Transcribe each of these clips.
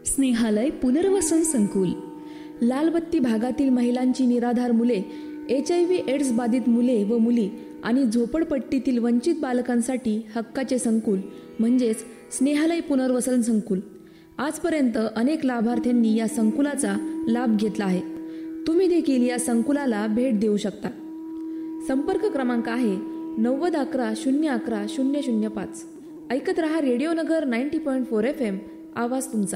स्नेहालय पुनर्वसन संकुल. लालबत्ती भागातील महिलांची निराधार मुले, HIV एड्स बाधित मुले व मुली आणि झोपडपट्टीतील वंचित बालकांसाठी हक्काचे संकुल म्हणजेच स्नेहालय पुनर्वसन संकुल. आजपर्यंत अनेक लाभार्थ्यांनी या संकुलाचा लाभ घेतला आहे. तुम्ही देखील या संकुलाला भेट देऊ शकता. संपर्क क्रमांक आहे 9011-011-005. ऐकत रहा रेडिओ नगर 90.4 FM. आवाज तुमचा.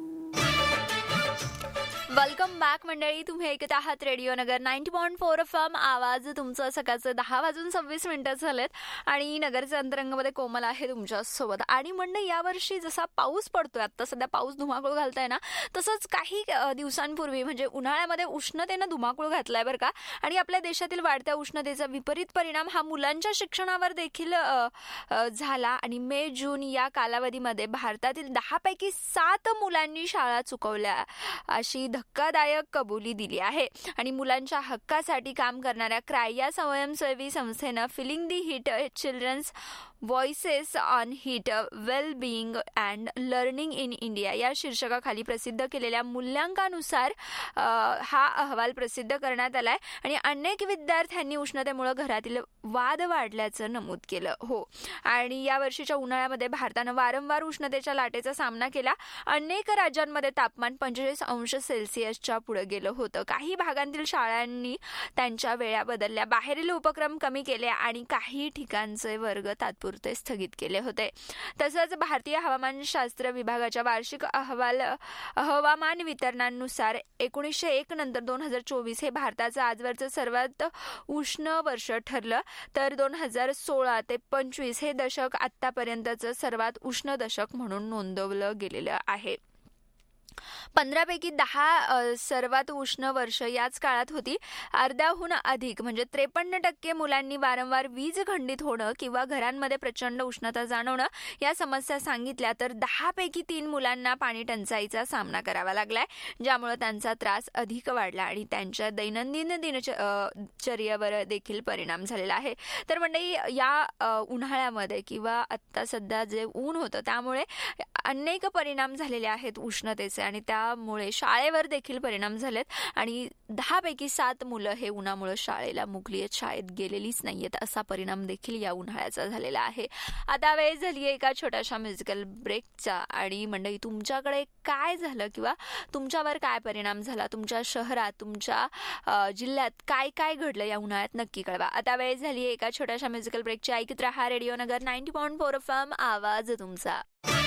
वेलकम बॅक मंडळी. तुम्ही ऐकत आहात रेडिओ नगर 90.4 FM. आवाज तुमचं. सकाळचं 10:26 झालेत आणि नगरच्या अंतरंगामध्ये कोमल आहे तुमच्यासोबत. आणि मंडळी, यावर्षी जसा पाऊस पडतोय, आता सध्या पाऊस धुमाकूळ घालताय ना, तसंच काही दिवसांपूर्वी म्हणजे उन्हाळ्यामध्ये उष्णतेनं धुमाकूळ घातलाय बरं का. आणि आपल्या देशातील वाढत्या उष्णतेचा विपरीत परिणाम हा मुलांच्या शिक्षणावर देखील झाला. आणि मे जून या कालावधीमध्ये भारतातील 10 पैकी 7 मुलांनी शाळा चुकवल्या अशी धक्कादायक कबुली दिली आहे. आणि मुलांच्या हक्कासाठी काम करणाऱ्या क्राय या स्वयंसेवी संस्थेनं feeling the heat children's voices on heat well being and learning in India या शीर्षकाखाली प्रसिद्ध केलेल्या मूल्यांकनानुसार हा अहवाल प्रसिद्ध करण्यात आलाय. आणि अनेक विद्यार्थ्यांनी उष्णतेमुळे घरातील वाद वाढल्याचं नमूद केलं. हो, आणि या वर्षीच्या उन्हाळ्यामध्ये भारतानं वारंवार उष्णतेच्या लाटेचा सामना केला. अनेक राज्यांमध्ये तापमान 45 अंश सेल्सिअसच्या पुढे गेलं होतं. काही भागांतील शाळांनी त्यांच्या वेळा बदलल्या, बाहेरील उपक्रम कमी केले आणि काही ठिकाणचे वर्ग तात्पुरते स्थगित केले होते. तसंच भारतीय हवामानशास्त्र विभागाच्या वार्षिक हवामान वितरणानुसार 1901 नंतर 2024 हे भारताचं आजवरचं सर्वात उष्ण वर्ष ठरलं. तर 2016 ते 25 हे दशक आतापर्यंतचं सर्वात उष्ण दशक म्हणून नोंदवलं गेलेलं आहे. 15 पैकी 10 सर्वात उष्ण वर्ष याच काळात होती. अर्ध्याहून अधिक म्हणजे 53% मुलांनी वारंवार वीज खंडित होणं किंवा घरांमध्ये प्रचंड उष्णता जाणवणं या समस्या सांगितल्या. तर 10 पैकी 3 मुलांना पाणी टंचाईचा सामना करावा लागलाय, ज्यामुळे त्यांचा त्रास अधिक वाढला आणि त्यांच्या दैनंदिन दिनचर्येवर देखील परिणाम झालेला आहे. तर मंडळी, या उन्हाळ्यामध्ये किंवा आत्ता सध्या जे ऊन होतं त्यामुळे अनेक परिणाम झालेले आहेत उष्णतेचे आणि त्यामुळे शाळेवर देखील परिणाम झालेत. आणि 10 पैकी 7 मुलं हे उन्हामुळे शाळेला मुकली आहेत, शाळेत गेलेलीच नाहीयेत. असा परिणाम देखील या उन्हाळ्याचा झालेला आहे. आता वेळ झाली आहे एका छोट्याशा म्युझिकल ब्रेकचा. आणि मंडळी, तुमच्याकडे काय झालं किंवा तुमच्यावर काय परिणाम झाला, तुमच्या शहरात, तुमच्या जिल्ह्यात काय काय घडलं या उन्हाळ्यात, नक्की कळवा. आता वेळ झाली आहे एका छोट्याशा म्युझिकल ब्रेकची. ऐकत रहा रेडिओ नगर 90.4 FM. आवाज तुमचा.